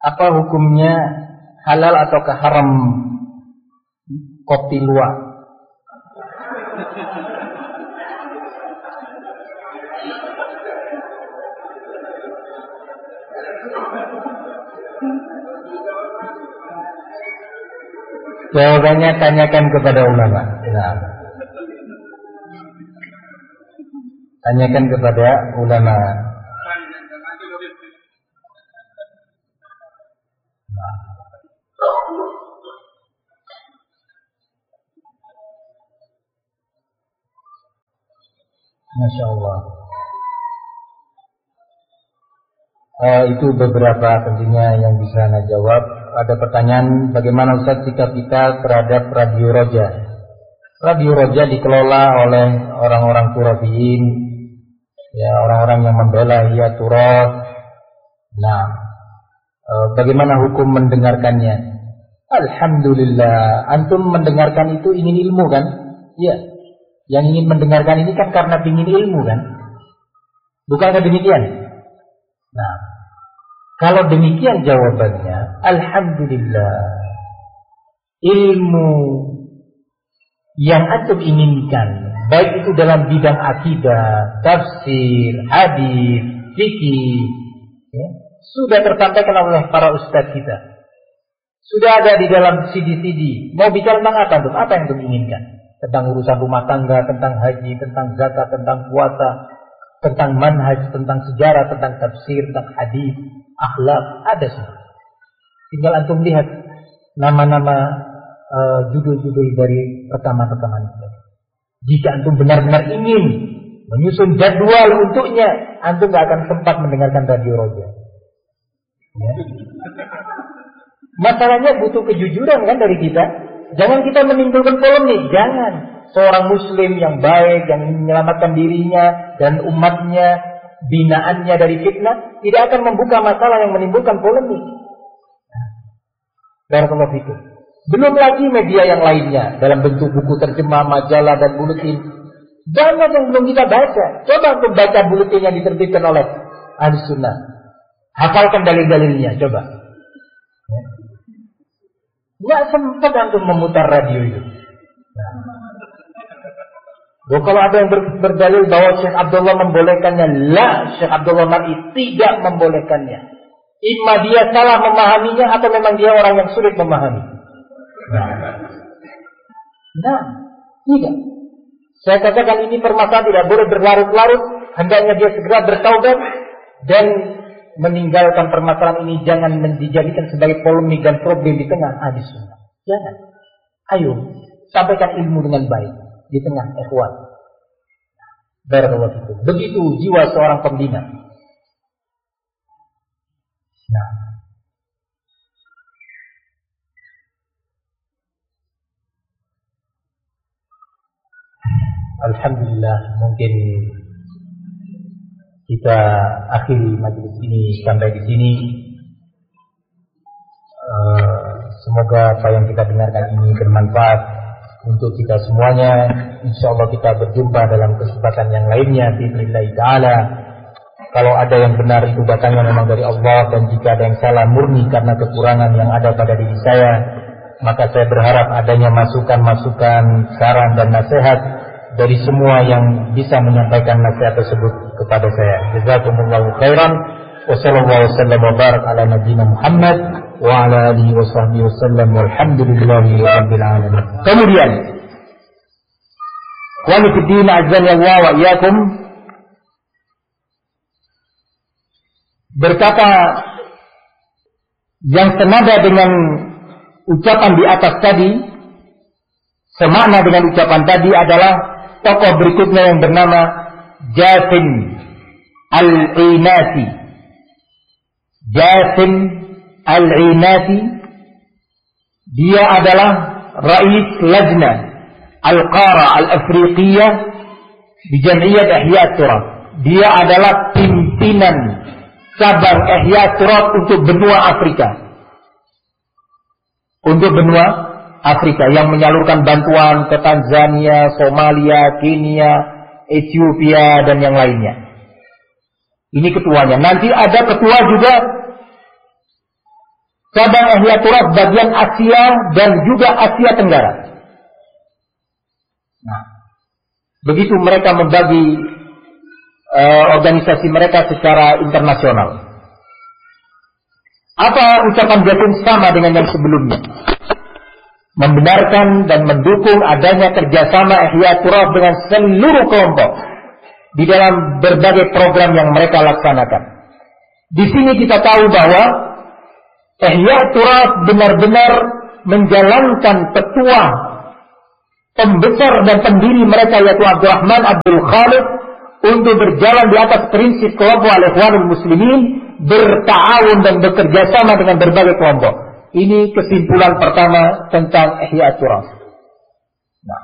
Apa hukumnya, halal ataukah haram kopi luwak? Jawabannya tanyakan kepada ulama. Nah, tanyakan kepada ulama. Masya Allah. Itu beberapa tentunya yang bisa Anda jawab. Ada pertanyaan, bagaimana Ustaz sikap kita terhadap Radio Roja? Radio Roja dikelola oleh orang-orang Turabiyin, ya, orang-orang yang membela Ihya Turab. Nah, bagaimana hukum mendengarkannya? Alhamdulillah, antum mendengarkan itu ingin ilmu kan? Iya. Yang ingin mendengarkan ini kan karena ingin ilmu kan? Bukankah demikian? Nah, kalau demikian jawabannya, alhamdulillah, ilmu yang antum inginkan, baik itu dalam bidang akidah, tafsir, hadis, fikih, ya, sudah tersampaikan oleh para ustaz kita. Sudah ada di dalam CD-CD. Mau bicara tentang apa antum? Apa yang antum inginkan? Tentang urusan rumah tangga, tentang haji, tentang zakat, tentang puasa, tentang manhaj, tentang sejarah, tentang tafsir, tentang hadis, akhlak, ada semua. Tinggal antum lihat nama-nama judul-judul dari rekaman-rekaman itu. Jika antum benar-benar ingin menyusun jadwal untuknya, antum gak akan sempat mendengarkan Radio Roja. Ya. Masalahnya butuh kejujuran kan dari kita. Jangan kita menimbulkan polemik, jangan. Seorang muslim yang baik, yang menyelamatkan dirinya dan umatnya, binaannya dari fitnah, tidak akan membuka masalah yang menimbulkan polemik. Barakallahu fikum. Belum lagi media yang lainnya, dalam bentuk buku terjemah, majalah dan buletin. Banyak yang belum kita baca. Coba untuk baca buletin yang diterbitkan oleh Ahlus Sunnah. Hafalkan dalil-dalilnya, coba. Nggak sempat untuk memutar radio itu. Nah. Kalau ada yang berdalil bahwa Syekh Abdullah membolehkannya, Syekh Abdullah Mar'i tidak membolehkannya. Imma dia salah memahaminya atau memang dia orang yang sulit memahami. Nah, tidak. Saya katakan ini permasalahan tidak boleh berlarut-larut. Hendaknya dia segera bertaubat dan meninggalkan permasalahan ini. Jangan dijadikan sebagai polemik dan problem di tengah ahli sunnah. Jangan. Ayo, sampaikan ilmu dengan baik di tengah ikhwan. Barakallahu fikum. Begitu jiwa seorang pembina. Nah, alhamdulillah, mungkin kita akhiri majelis ini sampai di sini. Semoga apa yang kita dengarkan ini bermanfaat untuk kita semuanya. Insyaallah kita berjumpa dalam kesempatan yang lainnya bi'idznillah taala. Kalau ada yang benar itu datangnya memang dari Allah, dan jika ada yang salah murni karena kekurangan yang ada pada diri saya, maka saya berharap adanya masukan-masukan, saran dan nasihat dari semua yang bisa menyampaikan nasihat tersebut kepada saya. Jazakumullahu khairan. Wassallallahu wasallam wa barak ala nabiyyina Muhammad wa ala alihi wa sahbihi wasallam walhamdulillahi rabbil alamin. Kemudian wa fiddin azza wa iyyakum, berkata yang senada dengan ucapan di atas tadi, semakna dengan ucapan tadi adalah tokoh berikutnya yang bernama Jasim Al-Inasi. Jasim Al-Inasi, dia adalah Rais Lajna Al-Qara Al-Afriqiyah di Jam'iyat Ihya Turab. Dia adalah pimpinan cabang Ihya Turab untuk benua Afrika. Untuk benua Afrika yang menyalurkan bantuan ke Tanzania, Somalia, Kenya, Ethiopia dan yang lainnya. Ini ketuanya. Nanti ada ketua juga cabang Ihya Turath bagian Asia dan juga Asia Tenggara. Nah, begitu mereka membagi organisasi mereka secara internasional. Apa ucapan Jatim sama dengan yang sebelumnya? Membenarkan dan mendukung adanya kerjasama Ihya Turath dengan seluruh kelompok di dalam berbagai program yang mereka laksanakan. Di sini kita tahu bahwa Ihya Turath benar-benar menjalankan petua pembesar dan pendiri mereka yaitu Abdurrahman Abdul Khalid untuk berjalan di atas prinsip kelompok Al-Ikhwanul Muslimin, berta'awun dan bekerja sama dengan berbagai kelompok. Ini kesimpulan pertama tentang Ihya Turath. Nah,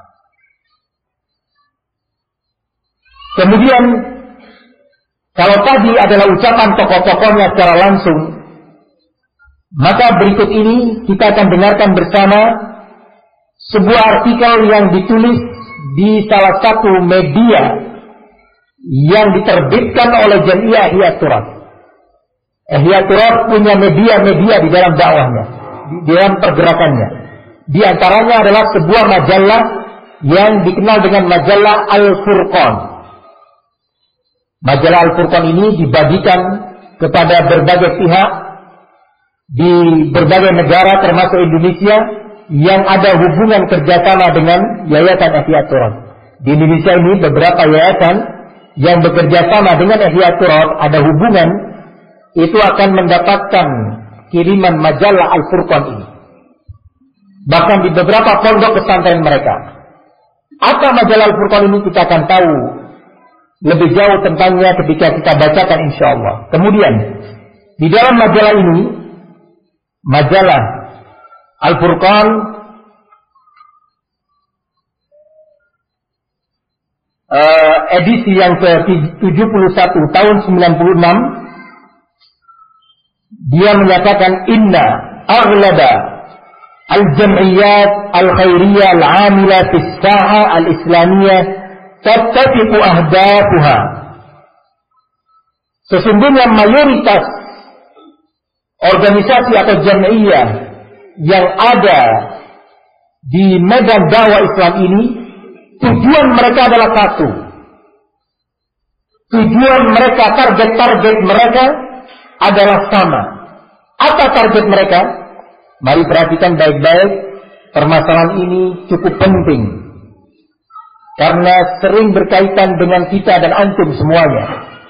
kemudian kalau tadi adalah ucapan tokoh-tokohnya secara langsung, maka berikut ini kita akan dengarkan bersama sebuah artikel yang ditulis di salah satu media yang diterbitkan oleh Jamiah Ihya Turath. Ihya Turath punya media-media di dalam dakwahnya, di dalam pergerakannya. Di antaranya adalah sebuah majalah yang dikenal dengan majalah Al-Furqan. Majalah Al-Furqan ini dibagikan kepada berbagai pihak di berbagai negara termasuk Indonesia yang ada hubungan kerjasama dengan Yayasan Ihya Turath. Di Indonesia ini beberapa yayasan yang bekerja sama dengan Ihya Turath ada hubungan, itu akan mendapatkan kiriman majalah Al-Furqan ini. Bahkan di beberapa pondok pesantren mereka. Apa majalah Al-Furqan ini kita akan tahu lebih jauh tentangnya ketika kita bacakan insyaallah. Kemudian di dalam majalah ini, majalah Al-Furqan edisi yang ke-71 tahun 96, dia menyatakan inna aghlaba al-jam'iyat al-khairiyah al-'amila fi as-saha al-islamiyah tattafiqu ahdafuha. Sesungguhnya mayoritas organisasi atau jam'iyah yang ada di medan dakwah Islam ini, tujuan mereka adalah satu. Tujuan mereka, target-target mereka adalah sama. Apa target mereka? Mari perhatikan baik-baik. Permasalahan ini cukup penting karena sering berkaitan dengan kita dan antum semuanya.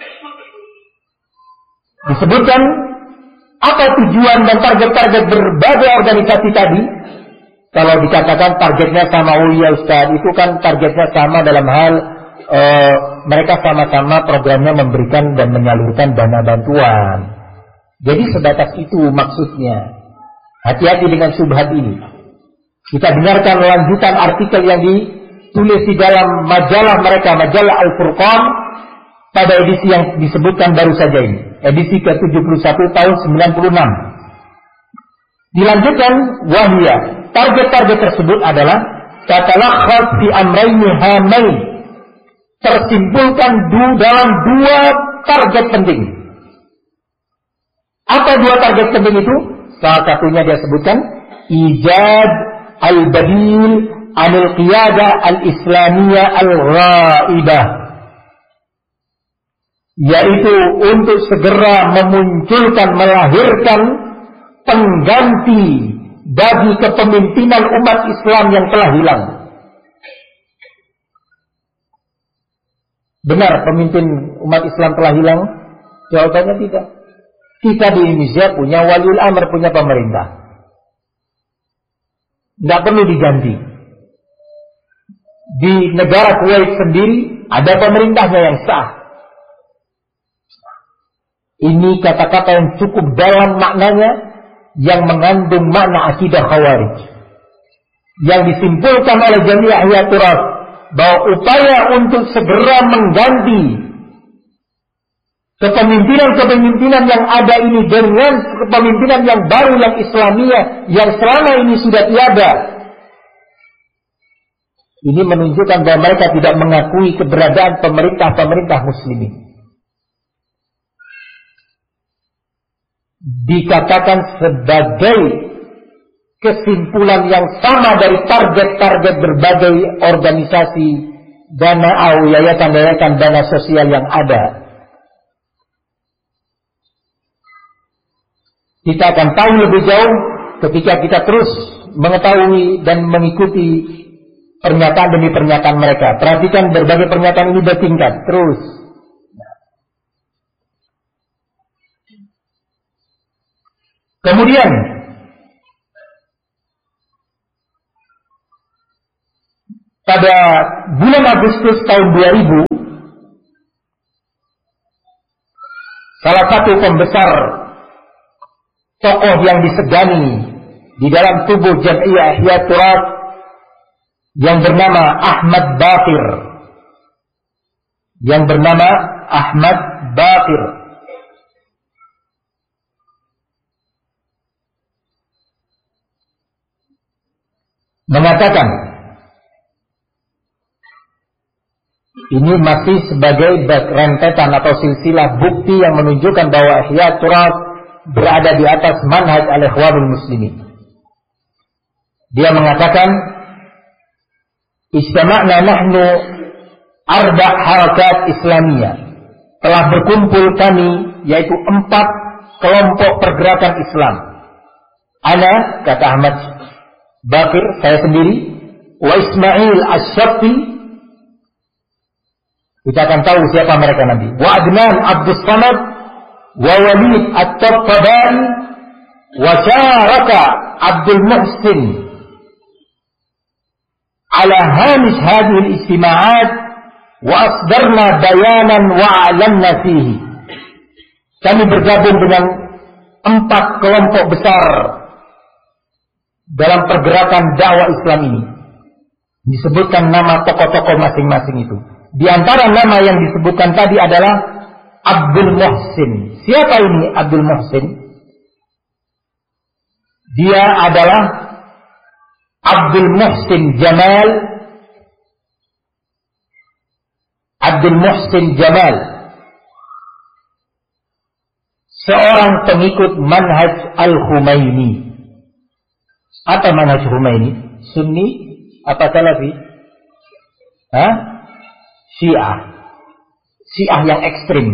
Disebutkan apa tujuan dan target-target berbagai organisasi tadi. Kalau dikatakan targetnya sama, oh ya Ustaz, itu kan targetnya sama dalam hal mereka sama-sama programnya memberikan dan menyalurkan dana bantuan. Jadi sebatas itu maksudnya. Hati-hati dengan syubhat ini. Kita dengarkan lanjutan artikel yang ditulis di dalam majalah mereka, majalah Al-Furqan, pada edisi yang disebutkan baru saja ini, edisi ke-71 tahun 96. Dilanjutkan, wahia, target-target tersebut adalah tatalakhas fi amrayni hamain, tersimpulkan dalam dua target penting. Apa dua target penting itu? Salah satunya dia sebutkan ijad al-badil anil qiyadah al-islamiyah al-ghaibah, yaitu untuk segera memunculkan, melahirkan pengganti bagi kepemimpinan umat Islam yang telah hilang. Benar pemimpin umat Islam telah hilang? Jawabannya tidak. Kita di Indonesia punya waliul amr, punya pemerintah. Tidak perlu diganti. Di negara Kuwait sendiri ada pemerintahnya yang sah. Ini kata-kata yang cukup dalam maknanya, yang mengandung makna akidah Khawarij, yang disimpulkan oleh Jamiah Ihya Turath bahwa upaya untuk segera mengganti kepemimpinan yang ada ini dengan kepemimpinan yang baru, yang Islamiyah, yang selama ini sudah tiada, ini menunjukkan bahwa mereka tidak mengakui keberadaan pemerintah muslimin. dikatakan sebagai kesimpulan yang sama dari target-target berbagai organisasi dana atau yayasan-yayasan dana sosial yang ada. Kita akan tahu lebih jauh ketika kita terus mengetahui dan mengikuti pernyataan demi pernyataan mereka. Perhatikan berbagai pernyataan ini bertingkat terus. Kemudian pada bulan Agustus tahun 2000, salah satu pembesar tokoh yang disegani di dalam tubuh Jam'iyah Ihya Turath yang bernama Ahmad Baqir mengatakan, ini masih sebagai rentetan atau silsilah bukti yang menunjukkan bahwa Ihya Turath berada di atas manhaj al-Ikhwanul Muslimin. Dia mengatakan, istama'na nahnu arba' harakat islamiyah. Telah berkumpul kami, yaitu 4 kelompok pergerakan Islam. Ana, kata Ahmad Baqir, saya sendiri, wa Ismail Asy-Syaffi, kita akan tahu siapa mereka nanti, wa Adnan Abdus Samad, wa Walid At-Tabari, wa Syaraka Abdul Muhsin ala hamish hadhihi al-istima'at wa asdarna bayanan wa a'lanna fihi. Kami bergabung dengan 4 kelompok besar dalam pergerakan dakwah Islam ini. Disebutkan nama tokoh-tokoh masing-masing itu. Di antara nama yang disebutkan tadi adalah Abdul Muhsin. Siapa ini Abdul Muhsin? Dia adalah Abdul Muhsin Jamal. Abdul Muhsin Jamal, seorang pengikut manhaj Al-Khumaini. Apa manhaj Khumaini? Sunni apa Salafi? Syiah yang ekstrim.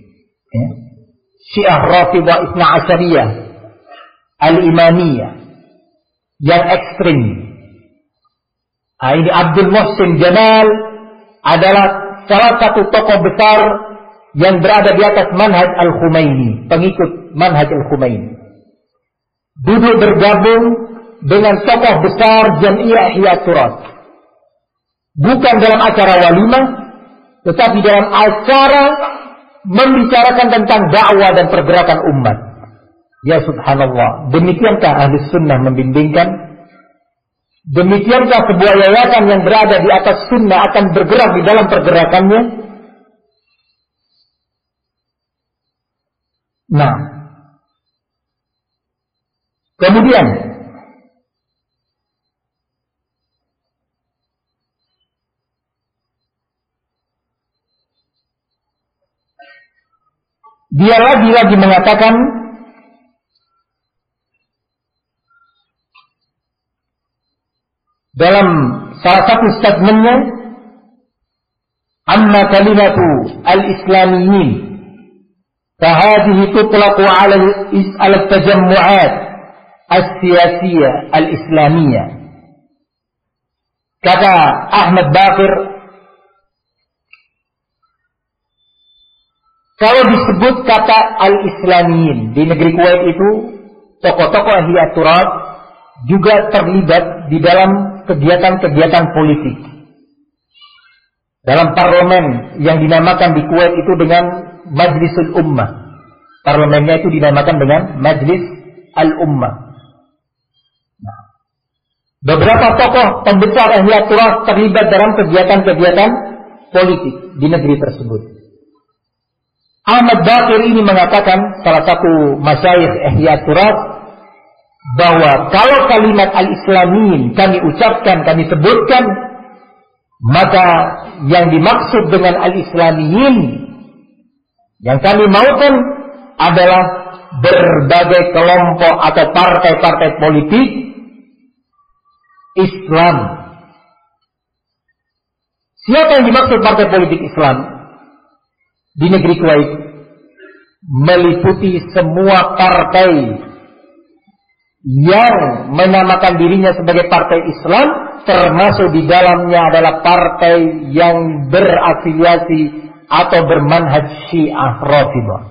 Syiah Rafidhah Itsna Asyariyah, Al-Imamiyah yang ekstrim. Ini Abdul Muhsin Jamal adalah salah satu tokoh besar yang berada di atas manhaj Al-Khumaini, pengikut manhaj Al-Khumaini. Duduk bergabung dengan tokoh besar Jam'iyah Ihya Turath. Bukan dalam acara walimah, tetapi dalam acara membicarakan tentang dakwah dan pergerakan umat. Ya subhanallah, demikiankah Ahlus Sunnah membimbingkan? Demikiankah sebuah yayasan yang berada di atas sunnah akan bergerak di dalam pergerakannya? Nah, kemudian dia lagi mengatakan dalam salah satu statementnya, amma kalimatu al-islamiyyin fahadihi tutlaqu ala al-tajammu'at as-siyasiyah al-islamiyah. Kata Ahmad Baqir, kalau disebut kata al-islamiyyin di negeri Kuwait itu, tokoh-tokoh Ihya Turath juga terlibat di dalam kegiatan-kegiatan politik. Dalam parlemen yang dinamakan di Kuwait itu dengan Majlisul Ummah. Parlemennya itu dinamakan dengan Majlis Al-Ummah. Nah, beberapa tokoh pembesar Ihya Turath terlibat dalam kegiatan-kegiatan politik di negeri tersebut. Ahmad Baqir ini mengatakan, salah satu masyayikh Ihya Turath, bahwa kalau kalimat al-islamin kami ucapkan, kami sebutkan, maka yang dimaksud dengan al-islamiyin yang kami maukan adalah berbagai kelompok atau partai-partai politik Islam. Siapa yang dimaksud partai politik Islam di negeri Kuwait? Meliputi semua partai yang menamakan dirinya sebagai partai Islam, termasuk di dalamnya adalah partai yang berafiliasi atau bermanhaj Syiah Rafidhah.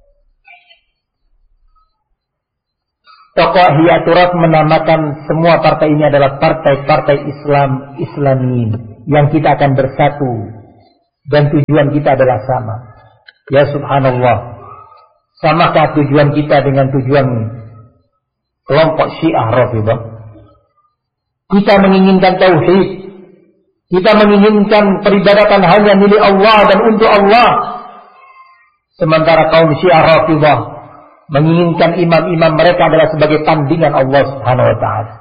Tokoh Hiaturas menamakan semua partai ini adalah partai-partai Islam, Islamin, yang kita akan bersatu dan tujuan kita adalah sama. Ya subhanallah, samakah tujuan kita dengan tujuan kelompok Syiah Rafidhah? Kita menginginkan tauhid, kita menginginkan peribadatan hanya milik Allah dan untuk Allah, sementara kaum Syiah Rafidhah menginginkan imam-imam mereka adalah sebagai tandingan Allah Subhanahu wa taala.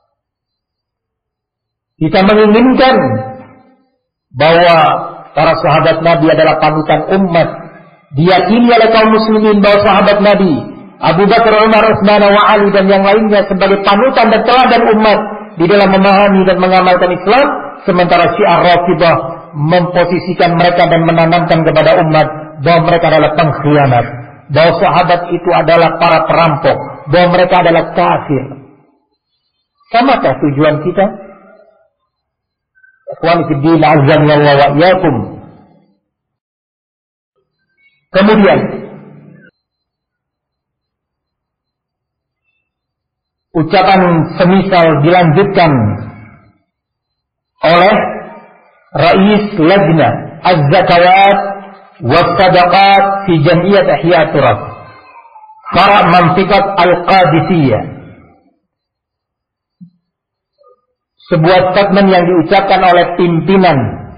Kita menginginkan bahwa para sahabat Nabi adalah panutan umat. Diyakini oleh kaum muslimin bahwa sahabat Nabi Abu Bakar, Umar, Utsman, wa Ali dan yang lainnya sebagai panutan dan teladan umat di dalam memahami dan mengamalkan Islam, sementara Syiah Rafidhah memposisikan mereka dan menanamkan kepada umat bahwa mereka adalah pengkhianat, bahwa sahabat itu adalah para perampok, bahwa mereka adalah kafir. Samakah tujuan kita? Ikhwani fi din, azza wa iyyakum. Kemudian ucapan semisal dilanjutkan oleh Rais Lajna Az-Zakawat was-Sadaqat fi Jam'iyat Ihya Turab Fara' Mantiqat Al-Qadisiyah. Sebuah statement yang diucapkan oleh pimpinan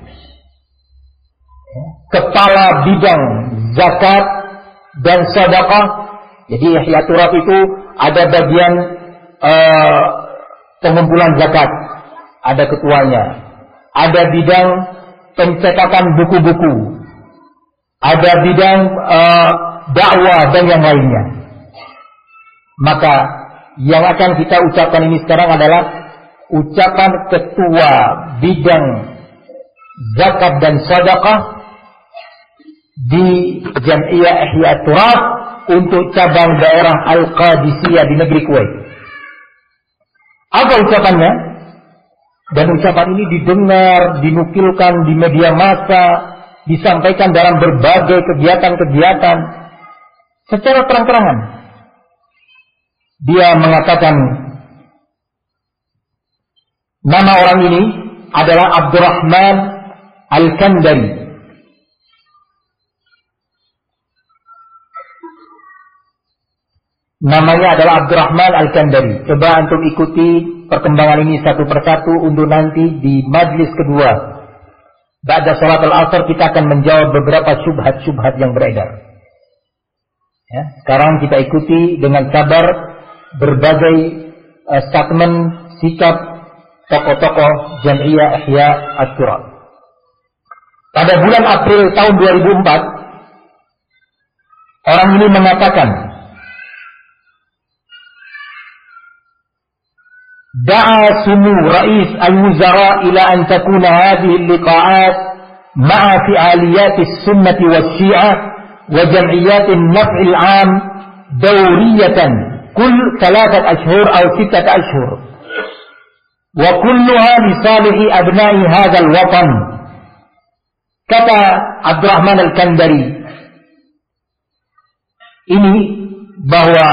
kepala bidang zakat dan sedekah. Jadi Ihya Turab itu ada bagian pengumpulan zakat, ada ketuanya, ada bidang pencetakan buku-buku, ada bidang dakwah dan yang lainnya. Maka yang akan kita ucapkan ini sekarang adalah ucapan ketua bidang zakat dan sedekah di Jam'iyah Ihya Turab untuk cabang daerah Al-Qadisiyah di negeri Kuwait. Apa ucapannya? Dan ucapan ini didengar, dinukilkan di media massa, disampaikan dalam berbagai kegiatan-kegiatan secara terang-terangan. Dia mengatakan nama orang ini adalah Abdurrahman Al-Kandari. Namanya adalah Abdurrahman Al-Kandari. Coba antum ikuti perkembangan ini satu persatu untuk nanti di majlis kedua. Ba'da salat al-asr kita akan menjawab beberapa syubhat-syubhat yang beredar. Ya, sekarang kita ikuti dengan sabar berbagai statement sikap tokoh-tokoh Jam'iyah Ihya At-Turab. Pada bulan April tahun 2004, orang ini mengatakan, دعا سمو رئيس الوزراء إلى أن تكون هذه اللقاءات مع فعاليات السنة والشيعة وجمعيات النفع العام دورية كل 3 أشهر أو 6 أشهر وكلها لصالح أبناء هذا الوطن. Kata Abdurrahman Al-Kandari ini bahwa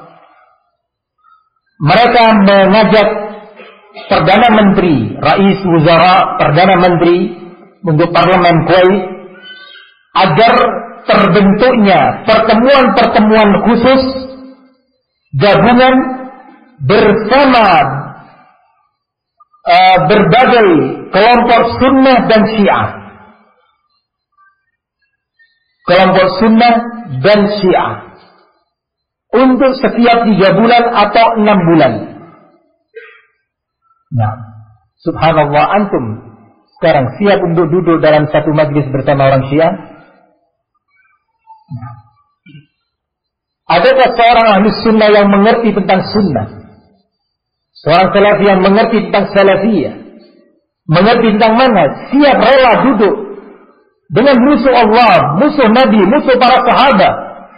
mereka mengajak Perdana Menteri, Rais Wuzara, Perdana Menteri untuk Parlemen Kuwait agar terbentuknya pertemuan-pertemuan khusus gabungan bersama berbagai kelompok sunnah dan syiah. Kelompok sunnah dan syiah untuk setiap 3 bulan atau 6 bulan. Nah, subhanallah, antum sekarang siap untuk duduk dalam satu majlis bersama orang Syiah? Nah, Adakah seorang ahli sunnah yang mengerti tentang sunnah? Seorang salafi yang mengerti tentang salafiyah, mengerti tentang manhaj, siap rela duduk dengan musuh Allah, musuh Nabi, musuh para sahabat.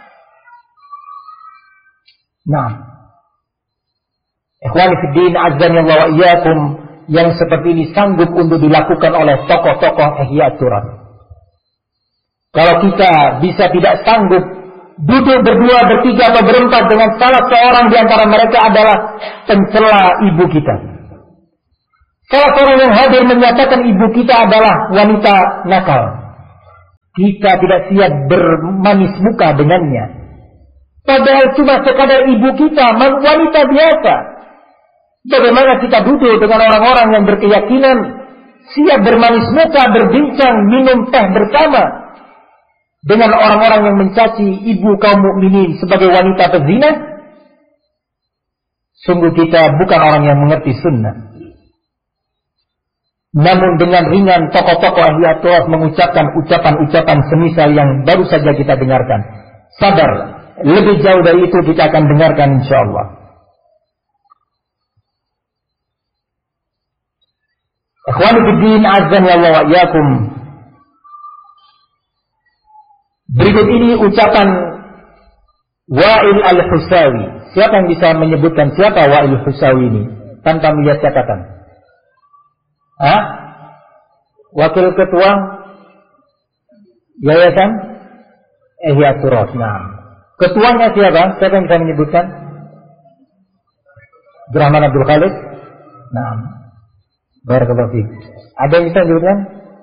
Nah, ikhwani fiddin, azzani Allah wa iyyakum, yang seperti ini sanggup untuk dilakukan oleh tokoh-tokoh Ihya Turan. Kalau kita bisa tidak sanggup duduk berdua, bertiga atau berempat dengan salah seorang di antara mereka adalah pencela ibu kita. Salah seorang yang hadir menyatakan ibu kita adalah wanita nakal. Kita tidak siap bermanis muka dengannya. Padahal cuma sekadar ibu kita, wanita biasa. Bagaimana kita duduk dengan orang-orang yang berkeyakinan, siap bermanis muka, berbincang, minum teh bersama dengan orang-orang yang mencaci ibu kaum mukminin sebagai wanita pezina? Sungguh kita bukan orang yang mengerti sunnah. Namun dengan ringan tokoh-tokoh Ihya Turan mengucapkan ucapan-ucapan semisal yang baru saja kita dengarkan. Sabar, lebih jauh dari itu kita akan dengarkan insyaallah. Ikhwani fiddin, azzani Allah wa iyyakum. Berikut ini ucapan Wa'il al-Husawi. Siapa yang bisa menyebutkan siapa Wa'il al-Husawi ini tanpa melihat catatan? Wakil ketua Yayasan Ihya Turan. Nah, ketuanya siapa? Siapa yang bisa menyebutkan? Abdurrahman Abdul Khalid. Nah, barakallahu fiik. Ada yang bisa menyebutkan?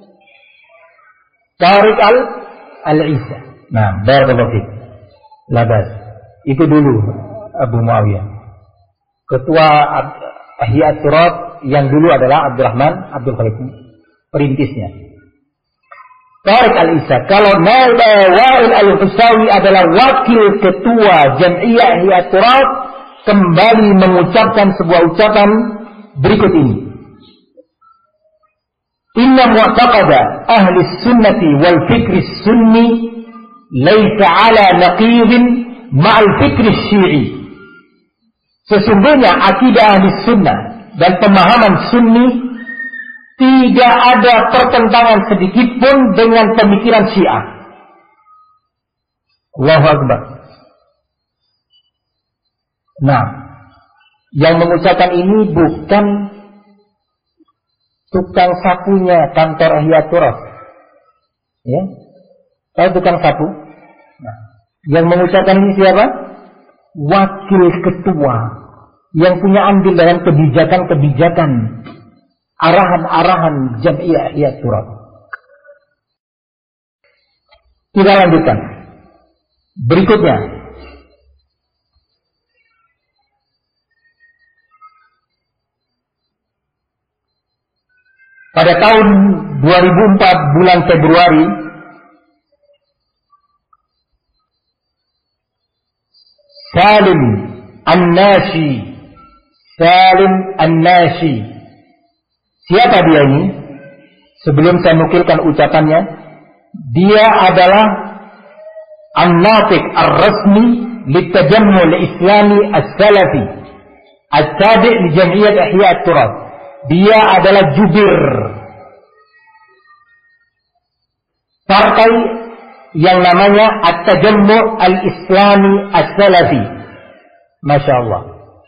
Tariq Al-Isa. Nah, barakallahu fiik. Labas. Itu dulu Abu Muawiyah. Ketua Ihya Turan yang dulu adalah Abdurrahman Abdul Khalid, perintisnya. Tariq Al-Isa. Kalau Wa'il al-Husawi adalah wakil ketua Jam'iyah Ihya Turan, kembali mengucapkan sebuah ucapan berikut ini. Inna mu'taqada ahli sunnati wal fikri sunni laysa ala naqidin ma'al fikri syi'i. Sesungguhnya akidah ahli sunnah dan pemahaman sunni tidak ada pertentangan sedikit pun dengan pemikiran Syiah. Allahu Akbar. Nah, yang mengucapkan ini bukan tukang sapunya kantor Ihya Turan. Ya. Tahu tukang sapu? Nah, yang mengucapkan ini siapa? Wakil ketua yang punya andil dalam kebijakan-kebijakan, arahan-arahan Jam'iyah Ihya Turan. Kita lanjutkan. Berikutnya, pada tahun 2004 bulan Februari, Salim An-Nashi. Siapa dia ini? Sebelum saya nukilkan ucapannya, dia adalah An-Natiq Ar-Rasmi Litajammu' Al-Islami As-Salafi At-Tabi' li Jam'iyat Ihya Turan. Dia adalah jubir partai yang namanya At-Tajammu' Al-Islami As-Salafi. Masya Allah.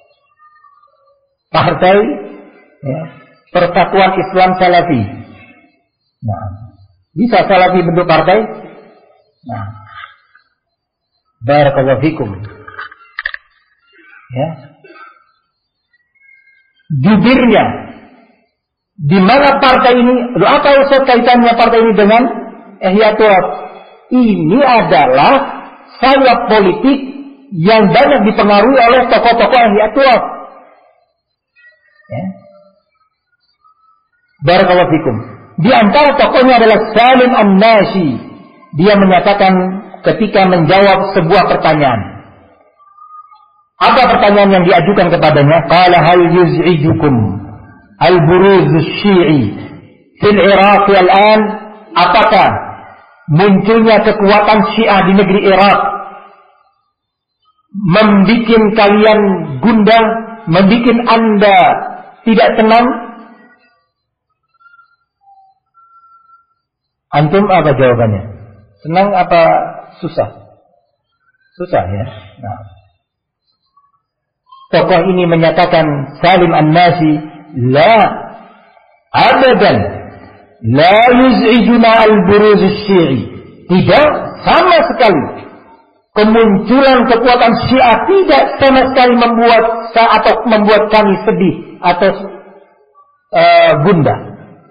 Partai ya, Persatuan Islam Salafi. Nah, bisa Salafi bentuk partai? Nah, barakallahu fikum. Ya. Jubirnya di mana partai ini? Apa usaha kaitannya partai ini dengan Ihya Turan? Ini adalah sayap politik yang banyak dipengaruhi oleh tokoh-tokoh Ihya Turan. Ya. Barakallahu fikum. Di antara tokohnya adalah Salim An-Nashi. Dia menyatakan ketika menjawab sebuah pertanyaan. Apa pertanyaan yang diajukan kepadanya? Qala hal yuz'ijukum al-buruz asy-syi'i fil Iraq al-an? Apakah munculnya kekuatan Syiah di negeri Irak membikin kalian gundah, membikin Anda tidak tenang? Antum apa jawabannya? Senang apa susah? Susah ya. Nah. Tokoh ini menyatakan Salim An-Nasi, la abadan la yuz'ijuna al-buruz asy-syi'i. Tidak sama sekali kemunculan kekuatan Syiah tidak sama sekali membuat kami sedih atau gundah.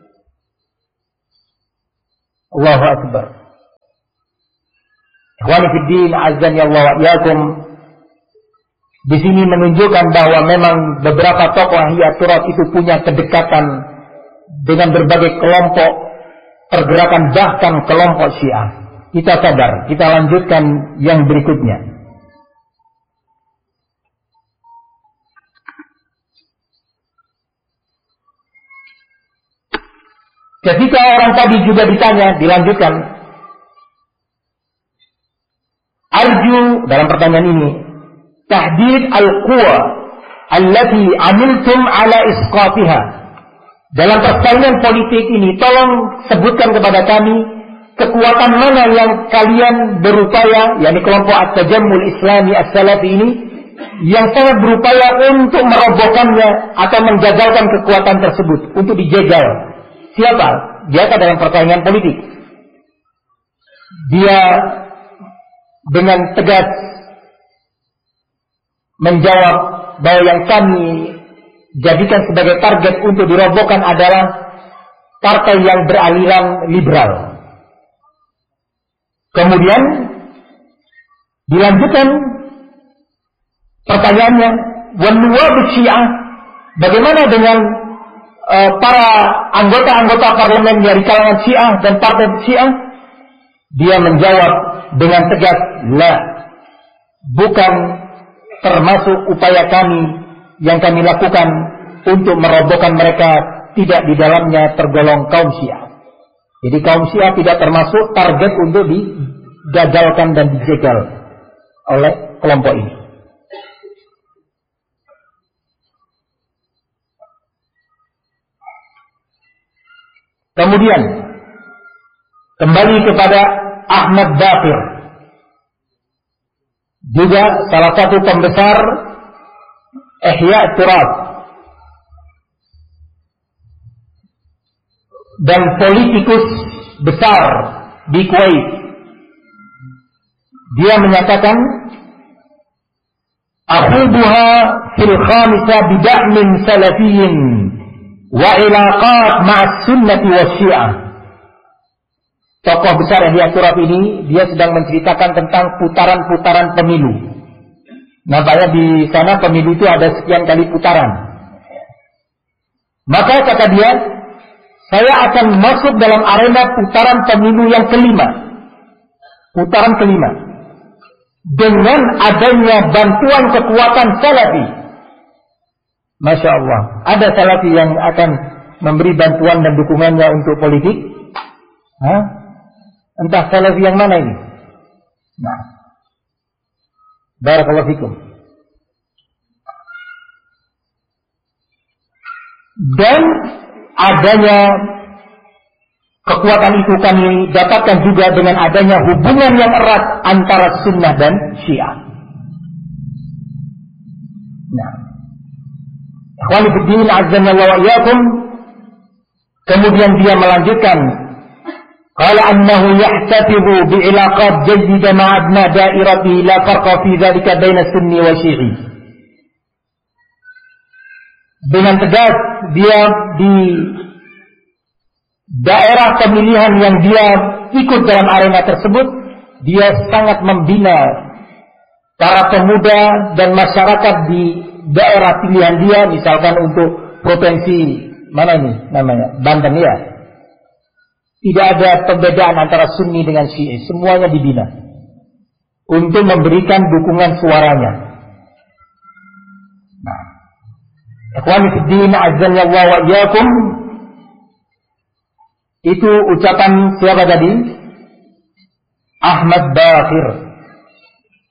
Allahu Akbar. Ikhwani fid din, azan ya Allah wa iyyakum. Di sini menunjukkan bahwa memang beberapa tokoh Ihya Turat itu punya kedekatan dengan berbagai kelompok pergerakan, bahkan kelompok Syiah. Kita sadar, kita lanjutkan yang berikutnya. Ketika orang tadi juga ditanya, dilanjutkan. Arju, dalam pertanyaan ini, tahdid al-quwa allati amiltum ala isqatiha. Dalam persaingan politik ini, tolong sebutkan kepada kami kekuatan mana yang kalian berupaya, yakni kelompok At-Tajammul Islami As-Salafi ini, yang sangat berupaya untuk merobohkannya atau menggagalkan kekuatan tersebut, untuk dijegal. Siapa? Dia dalam persaingan politik. Dia dengan tegas menjawab bahwa yang kami jadikan sebagai target untuk dirobohkan adalah partai yang beraliran liberal. Kemudian dilanjutkan pertanyaannya, wan nuwab Syiah, bagaimana dengan para anggota-anggota parlemen dari kalangan Syiah dan partai Syiah? Dia menjawab dengan tegas, la, bukan termasuk upaya kami yang kami lakukan untuk merobohkan mereka, tidak di dalamnya tergolong kaum Syiah. Jadi kaum Syiah tidak termasuk target untuk digagalkan dan dijegal oleh kelompok ini. Kemudian kembali kepada Ahmad Baqir, juga salah satu pembesar Ihya Turat dan politikus besar di Kuwait. Dia menyatakan, akhubuha fil khamisah bida'min salafiyyin wa ilaqat ma'as sunnati wa syiah. Tokoh besar Ihya Turat ini, dia sedang menceritakan tentang putaran-putaran pemilu. Nampaknya di sana pemilu itu ada sekian kali putaran. Maka kata dia, saya akan masuk dalam arena putaran pemilu yang kelima. Putaran kelima. Dengan adanya bantuan kekuatan Salafi. Masya Allah. Ada Salafi yang akan memberi bantuan dan dukungannya untuk politik? Hah? Entah Salafi yang mana ini? Nah, barakallahu fikum. Dan adanya kekuatan itu kami dapatkan juga dengan adanya hubungan yang erat antara Sunnah dan Syiah. Nah, ikhwani fiddin azza wa iyyakum. Kemudian dia melanjutkan, qala annahu yahtafizu bi'ilaqat jayyida ma'abna da'irati la farqa fi dhalika baina sunni wa syi'i. Dengan tegas dia di daerah pemilihan yang dia ikut dalam arena tersebut, dia sangat membina para pemuda dan masyarakat di daerah pilihan dia, misalkan untuk provinsi mana ini namanya, Banten ya. Tidak ada perbedaan antara Sunni dengan Syi'i, semuanya dibina untuk memberikan dukungan suaranya. Nah, ikhwani fiddin azza wa iyyakum, itu ucapan siapa tadi? Ahmad Baqir.